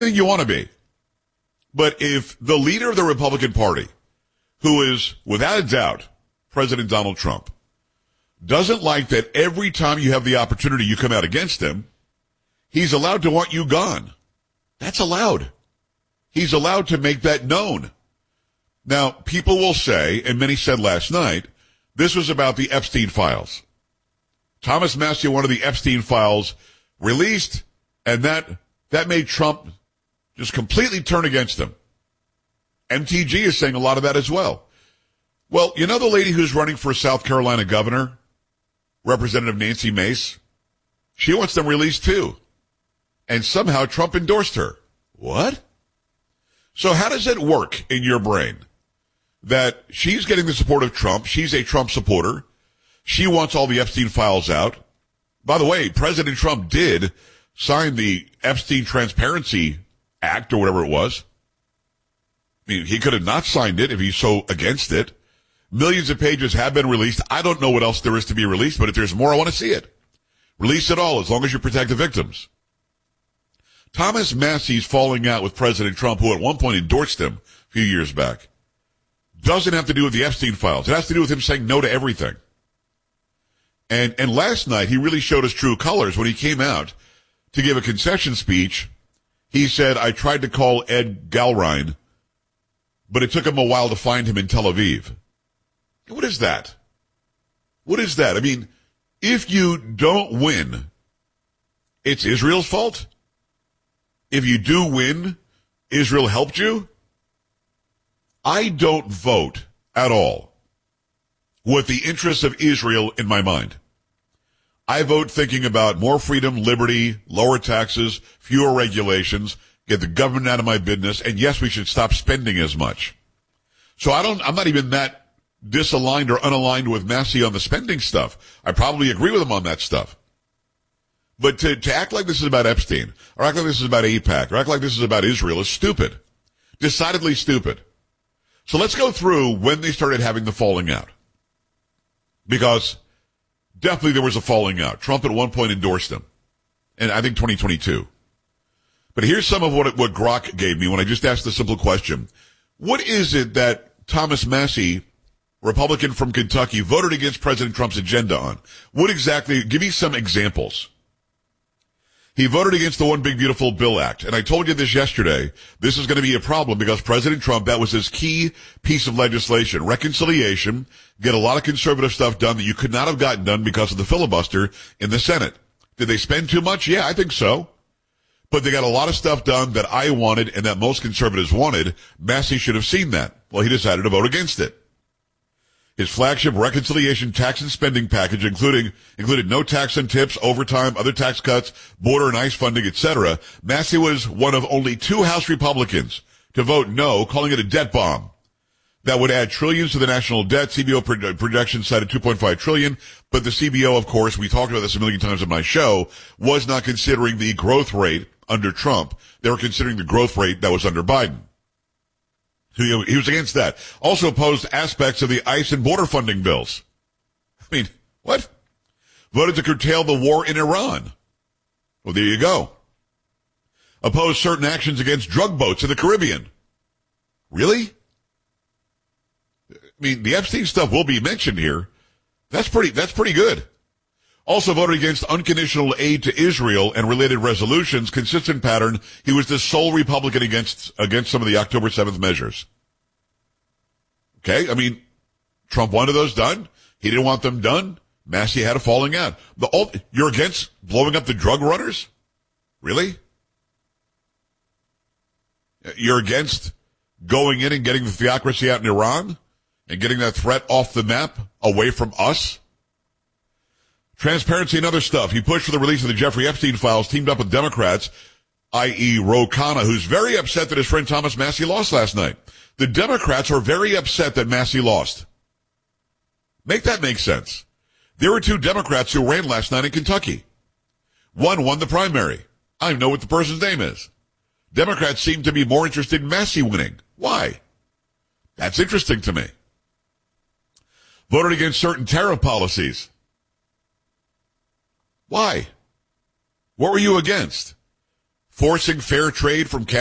you want to be. But if the leader of the Republican Party, who is without a doubt President Donald Trump, doesn't like that every time you have the opportunity you come out against him, he's allowed to want you gone. That's allowed. He's allowed to make that known. Now, people will say, and many said last night, this was about the Epstein files. Thomas Massie wanted the Epstein files released, and that made Trump just completely turn against him. MTG is saying a lot of that as well. Well, you know the lady who's running for South Carolina governor, Representative Nancy Mace? She wants them released too. And somehow Trump endorsed her. What? So how does it work in your brain that she's getting the support of Trump? She's a Trump supporter. She wants all the Epstein files out. By the way, President Trump did sign the Epstein Transparency Act or whatever it was. I mean, he could have not signed it if he's so against it. Millions of pages have been released. I don't know what else there is to be released, but if there's more, I want to see it. Release it all as long as you protect the victims. Thomas Massie's falling out with President Trump, who at one point endorsed him a few years back, doesn't have to do with the Epstein files. It has to do with him saying no to everything. And last night, he really showed his true colors when he came out to give a concession speech. He said, I tried to call Ed Galrine, but it took him a while to find him in Tel Aviv. What is that? What is that? I mean, if you don't win, it's Israel's fault? If you do win, Israel helped you? I don't vote at all with the interests of Israel in my mind. I vote thinking about more freedom, liberty, lower taxes, fewer regulations, get the government out of my business, and yes, we should stop spending as much. So I'm not even that disaligned or unaligned with Massie on the spending stuff. I probably agree with him on that stuff. But to act like this is about Epstein, or act like this is about AIPAC, or act like this is about Israel is stupid. Decidedly stupid. So let's go through when they started having the falling out. Because definitely there was a falling out. Trump at one point endorsed him. And I think 2022. But here's some of what Grok gave me when I just asked the simple question. What is it that Thomas Massie, Republican from Kentucky, voted against President Trump's agenda on? What exactly? Give me some examples. He voted against the One Big Beautiful Bill Act. And I told you this yesterday. This is going to be a problem because President Trump, that was his key piece of legislation. Reconciliation, get a lot of conservative stuff done that you could not have gotten done because of the filibuster in the Senate. Did they spend too much? Yeah, I think so. But they got a lot of stuff done that I wanted and that most conservatives wanted. Massie should have seen that. Well, he decided to vote against it. His flagship reconciliation tax and spending package included no tax on tips, overtime, other tax cuts, border and ICE funding, etc. Massie was one of only 2 House Republicans to vote no, calling it a debt bomb that would add trillions to the national debt. CBO projections cited $2.5 trillion, but the CBO, of course, we talked about this a million times on my show, was not considering the growth rate under Trump. They were considering the growth rate that was under Biden. He was against that. Also opposed aspects of the ICE and border funding bills. I mean, what? Voted to curtail the war in Iran. Well, there you go. Opposed certain actions against drug boats in the Caribbean. Really? I mean, the Epstein stuff will be mentioned here. That's pretty good. Also voted against unconditional aid to Israel and related resolutions, consistent pattern. He was the sole Republican against some of the October 7th measures. Okay, I mean, Trump wanted those done. He didn't want them done. Massie had a falling out. You're against blowing up the drug runners? Really? You're against going in and getting the theocracy out in Iran and getting that threat off the map away from us? Transparency and other stuff. He pushed for the release of the Jeffrey Epstein files, teamed up with Democrats, i.e. Ro Khanna, who's very upset that his friend Thomas Massie lost last night. The Democrats are very upset that Massie lost. Make that make sense. There were 2 Democrats who ran last night in Kentucky. One won the primary. I don't know what the person's name is. Democrats seem to be more interested in Massie winning. Why? That's interesting to me. Voted against certain tariff policies. Why? What were you against? forcing fair trade from